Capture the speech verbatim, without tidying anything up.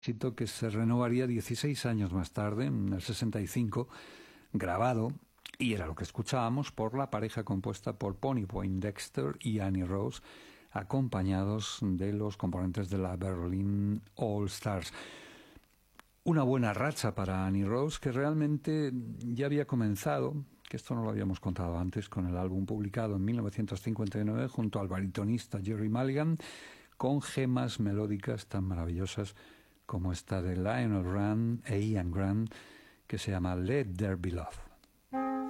éxito que se renovaría dieciséis años más tarde, en el sesenta y cinco, grabado, y era lo que escuchábamos, por la pareja compuesta por Bonnie Poindexter y Annie Rose, acompañados de los componentes de la Berlin All Stars. Una buena racha para Annie Rose, que realmente ya había comenzado, que esto no lo habíamos contado antes, con el álbum publicado en mil novecientos cincuenta y nueve junto al baritonista Jerry Mulligan, con gemas melódicas tan maravillosas como esta de Lionel Grant e Ian Grant, que se llama Let There Be Love.